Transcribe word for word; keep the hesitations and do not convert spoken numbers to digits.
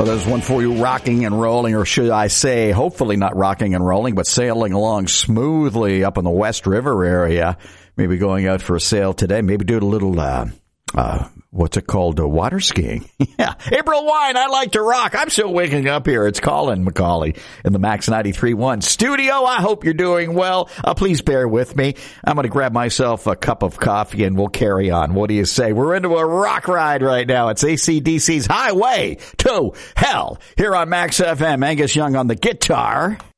Well, there's one for you rocking and rolling, or should I say, hopefully not rocking and rolling, but sailing along smoothly up in the West River area. Maybe going out for a sail today. Maybe do a little, uh, uh, what's it called? Uh, water skiing. Yeah. April Wine, I like to rock. I'm still waking up here. It's Colin McCauley in the Max ninety-three point one studio. I hope you're doing well. Uh, please bear with me. I'm going to grab myself a cup of coffee and we'll carry on. What do you say? We're into a rock ride right now. It's A C D C's Highway to Hell here on Max F M. Angus Young on the guitar.